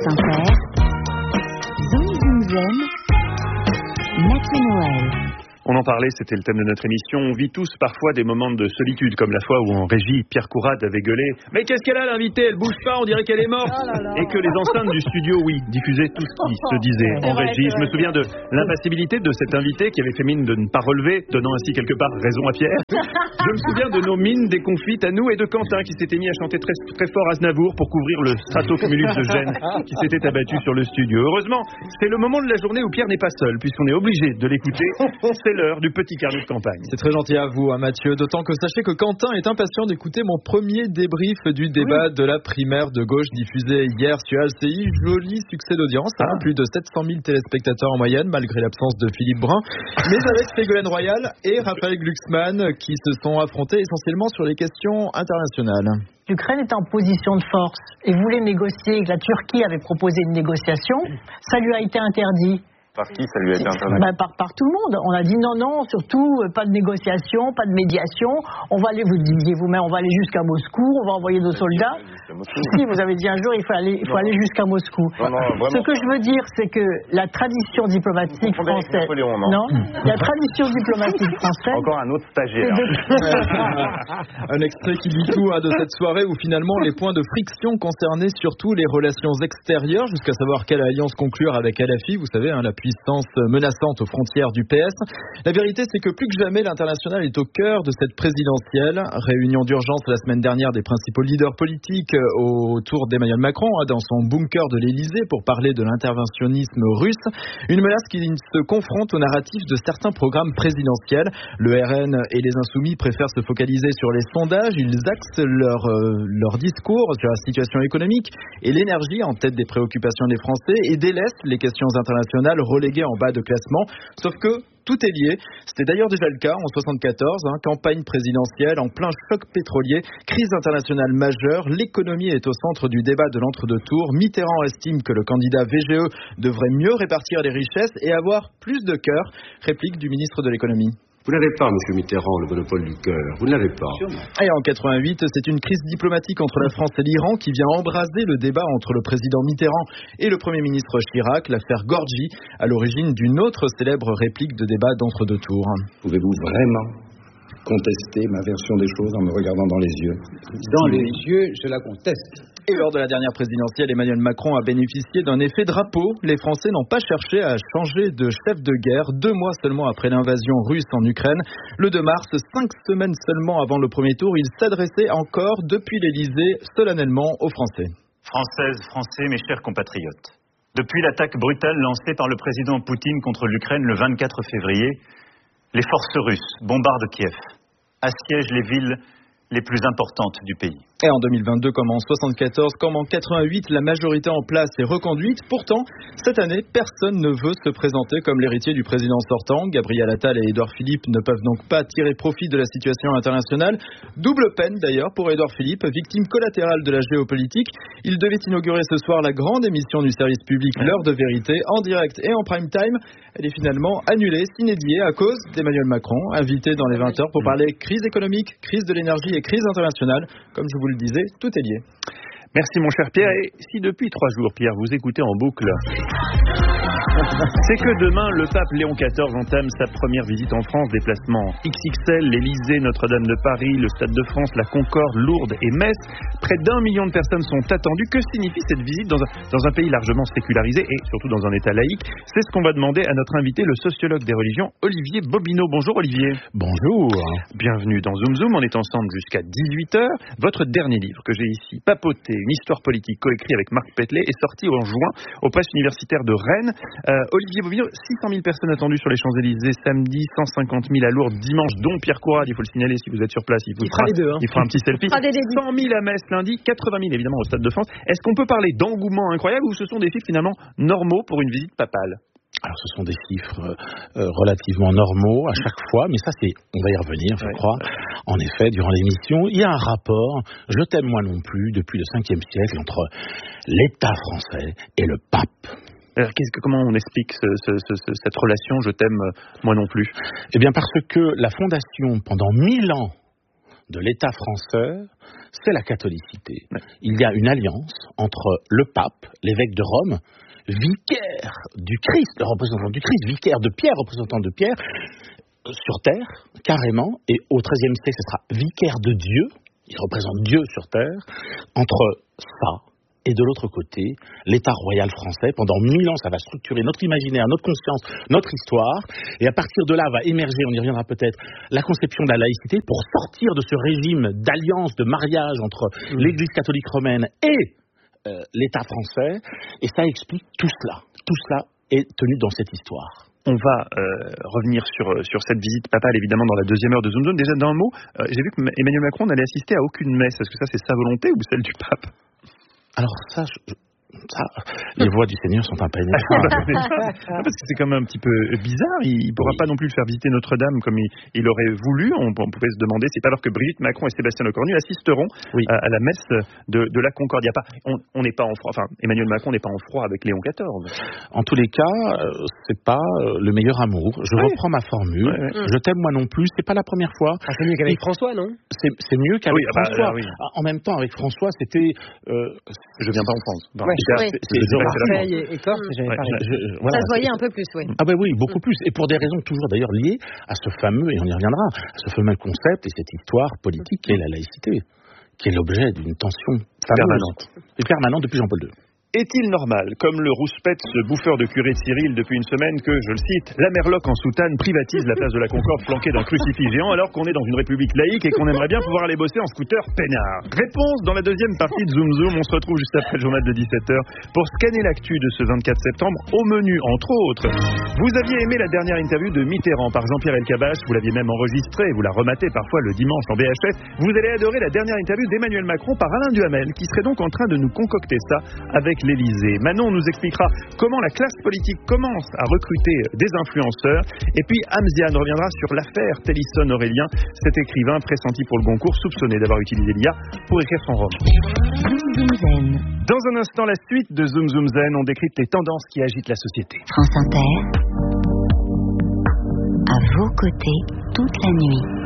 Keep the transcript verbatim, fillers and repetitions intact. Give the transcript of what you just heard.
Inter, Zoom Zoom Zen, Nati Noël. On en parlait, c'était le thème de notre émission. On vit tous parfois des moments de solitude, comme la fois où en régie, Pierre Courade avait gueulé « Mais qu'est-ce qu'elle a l'invitée? Elle bouge pas, on dirait qu'elle est morte !» Et que les enceintes du studio, oui, diffusaient tout ce qui se disait en régie. Je me souviens de l'impassibilité de cet invité qui avait fait mine de ne pas relever, donnant ainsi quelque part raison à Pierre. Je me souviens de nos mines déconfites à nous et de Quentin qui s'était mis à chanter très, très fort Aznavour pour couvrir le stratocumulus de gêne qui s'était abattu sur le studio. Heureusement, c'est le moment de la journée où Pierre n'est pas seul, puisqu'on est obligé de l'écouter. C'est l'heure du petit carnet de campagne. C'est très gentil à vous, hein, Mathieu. D'autant que sachez que Quentin est impatient d'écouter mon premier débrief du débat oui. de la primaire de gauche diffusé hier sur L C I. Joli succès d'audience, ah. hein, plus de sept cent mille téléspectateurs en moyenne, malgré l'absence de Philippe Brun. Mais avec Ségolène Royal et Raphaël Glucksmann qui se sont affrontés essentiellement sur les questions internationales. L'Ukraine est en position de force et voulait négocier, que la Turquie avait proposé une négociation. Ça lui a été interdit. Par qui ça lui a été interdit? Ben, par, par tout le monde. On a dit non, non, surtout euh, pas de négociation, pas de médiation. On va aller, vous disiez vous-même, on va aller jusqu'à Moscou, on va envoyer nos soldats. Si, vous avez dit un jour, il faut aller, il faut aller jusqu'à Moscou. Non, non, Ce que je veux dire, c'est que la tradition diplomatique française. Non, non La tradition diplomatique française. Encore un autre stagiaire. Un extrait qui dit tout hein, de cette soirée où finalement les points de friction concernaient surtout les relations extérieures, jusqu'à savoir quelle alliance conclure avec L F I, vous savez, hein, la puissance menaçante aux frontières du P S. La vérité, c'est que plus que jamais, l'international est au cœur de cette présidentielle. Réunion d'urgence la semaine dernière des principaux leaders politiques autour d'Emmanuel Macron, hein, dans son bunker de l'Élysée pour parler de l'interventionnisme russe. Une menace qui se confronte au narratif de certains programmes présidentiels. Le R N et les Insoumis préfèrent se focaliser sur les sondages. Ils axent leur, euh, leur discours sur la situation économique et l'énergie en tête des préoccupations des Français et délaissent les questions internationales relégué en bas de classement, sauf que tout est lié. C'était d'ailleurs déjà le cas en soixante-quatorze, hein, campagne présidentielle en plein choc pétrolier, crise internationale majeure, l'économie est au centre du débat de l'entre-deux tours. Mitterrand estime que le candidat V G E devrait mieux répartir les richesses et avoir plus de cœur, réplique du ministre de l'économie. Vous n'avez pas, M. Mitterrand, le monopole du cœur. Vous ne l'avez pas. Et en quatre-vingt-huit, c'est une crise diplomatique entre la France et l'Iran qui vient embraser le débat entre le président Mitterrand et le Premier ministre Chirac, l'affaire Gorgi, à l'origine d'une autre célèbre réplique de débat d'entre-deux tours. Pouvez-vous vraiment contester ma version des choses en me regardant dans les yeux? Dans les yeux, je la conteste. Et lors de la dernière présidentielle, Emmanuel Macron a bénéficié d'un effet drapeau. Les Français n'ont pas cherché à changer de chef de guerre deux mois seulement après l'invasion russe en Ukraine. Le deux mars, cinq semaines seulement avant le premier tour, il s'adressait encore depuis l'Élysée solennellement aux Français. Françaises, Français, mes chers compatriotes. Depuis l'attaque brutale lancée par le président Poutine contre l'Ukraine le vingt-quatre février, les forces russes bombardent Kiev, assiègent les villes les plus importantes du pays. Et en deux mille vingt-deux, comme en soixante-quatorze, comme en quatre-vingt-huit, la majorité en place est reconduite. Pourtant, cette année, personne ne veut se présenter comme l'héritier du président sortant. Gabriel Attal et Édouard Philippe ne peuvent donc pas tirer profit de la situation internationale. Double peine d'ailleurs pour Édouard Philippe, victime collatérale de la géopolitique. Il devait inaugurer ce soir la grande émission du service public L'heure de vérité, en direct et en prime time. Elle est finalement annulée, s'inédiée à cause d'Emmanuel Macron, invité dans les vingt heures pour parler crise économique, crise de l'énergie et crise internationale. Comme je vous le disais, tout est lié. Merci mon cher Pierre. Et si depuis trois jours, Pierre, vous écoutez en boucle, c'est que demain, le pape Léon quatorze entame sa première visite en France. Déplacement X X L, l'Élysée, Notre-Dame de Paris, le Stade de France, la Concorde, Lourdes et Metz. Près d'un million de personnes sont attendues. Que signifie cette visite dans un, dans un pays largement sécularisé et surtout dans un État laïque? C'est ce qu'on va demander à notre invité, le sociologue des religions, Olivier Bobineau. Bonjour Olivier. Bonjour. Bienvenue dans Zoom Zoom. On est ensemble jusqu'à dix-huit heures. Votre dernier livre que j'ai ici, Papoter, une histoire politique coécrit avec Marc Petelet, est sorti en juin aux presses universitaires de Rennes. Euh, Olivier Bobineau, six cent mille personnes attendues sur les Champs-Élysées samedi, cent cinquante mille à Lourdes dimanche, dont Pierre Courade, il faut le signaler si vous êtes sur place, il, vous il fera les deux. Hein. Il fera un petit selfie. cent mille à Metz lundi, quatre-vingt mille évidemment au Stade de France. Est-ce qu'on peut parler d'engouement incroyable ou ce sont des chiffres finalement normaux pour une visite papale? Alors ce sont des chiffres euh, relativement normaux à chaque fois, mais ça c'est, on va y revenir je ouais, crois. Ouais. En effet, durant l'émission, il y a un rapport, je t'aime moi non plus, depuis le cinquième siècle, entre l'État français et le pape. Alors, qu'est-ce que, comment on explique ce, ce, ce, cette relation, je t'aime moi non plus? Eh bien parce que la fondation, pendant mille ans, de l'État français, c'est la catholicité. Ouais. Il y a une alliance entre le pape, l'évêque de Rome, vicaire du Christ, le représentant du Christ, vicaire de Pierre, représentant de Pierre, sur terre, carrément, et au treizième siècle, ce sera vicaire de Dieu, il représente Dieu sur terre, entre ça et de l'autre côté, l'État royal français. Pendant mille ans, ça va structurer notre imaginaire, notre conscience, notre histoire, et à partir de là va émerger, on y reviendra peut-être, la conception de la laïcité pour sortir de ce régime d'alliance, de mariage entre mmh. l'Église catholique romaine et euh, l'État français, et ça explique tout cela. Tout cela est tenu dans cette histoire. On va euh, revenir sur, sur cette visite papale, évidemment, dans la deuxième heure de Zoom Zone. Déjà, d'un mot, euh, j'ai vu qu'Emmanuel Macron n'allait assister à aucune messe. Est-ce que ça, c'est sa volonté ou celle du pape ? Alors ça, je, ça, les voix du Seigneur sont impénétrables. Parce que c'est quand même un petit peu bizarre. Il ne pourra oui. pas non plus faire visiter Notre-Dame comme il, il aurait voulu. On, on pouvait se demander, c'est pas alors que Brigitte Macron et Sébastien Lecornu assisteront oui. à, à la messe de, de la Concorde. Il y a pas, on n'est pas en froid. Enfin, Emmanuel Macron n'est pas en froid avec Léon quatorze. En tous les cas, euh, c'est pas euh, le meilleur amour. Je oui. reprends ma formule. Oui, oui. Je t'aime moi non plus. C'est pas la première fois. Ah, c'est mieux qu'avec et, François, non? C'est, c'est mieux qu'avec oui, François. Bah, oui. En même temps, avec François, c'était. Euh, je viens pas en France. Ouais, c'est, c'est, c'est, c'est Marseille et, et Corse, j'avais ouais, parlé. Je, je, voilà, ça se voyait un peu plus, oui. Ah ben oui, beaucoup plus. Et pour des raisons toujours d'ailleurs liées à ce fameux, et on y reviendra, à ce fameux concept et cette histoire politique qui est la laïcité, qui est l'objet d'une tension permanente. Et permanente depuis Jean-Paul deux. Est-il normal, comme le rouspète ce bouffeur de curé Cyril depuis une semaine, que, je le cite, la Merloc en soutane privatise la place de la Concorde flanquée d'un crucifix géant alors qu'on est dans une république laïque et qu'on aimerait bien pouvoir aller bosser en scooter peinard? Réponse dans la deuxième partie de Zoom Zoom. On se retrouve juste après le journal de dix-sept heures pour scanner l'actu de ce vingt-quatre septembre. Au menu, entre autres, vous aviez aimé la dernière interview de Mitterrand par Jean-Pierre Elkabbach, vous l'aviez même enregistrée, vous la rematez parfois le dimanche en V H S. Vous allez adorer la dernière interview d'Emmanuel Macron par Alain Duhamel, qui serait donc en train de nous concocter ça avec l'Élysée. Manon nous expliquera comment la classe politique commence à recruter des influenceurs. Et puis Amziane reviendra sur l'affaire Télisson-Aurélien, cet écrivain pressenti pour le Goncourt, soupçonné d'avoir utilisé l'I A pour écrire son roman. Zoom Zoom Zen. Dans un instant, la suite de Zoom Zoom Zen, on décrypte les tendances qui agitent la société. France Inter, à vos côtés toute la nuit.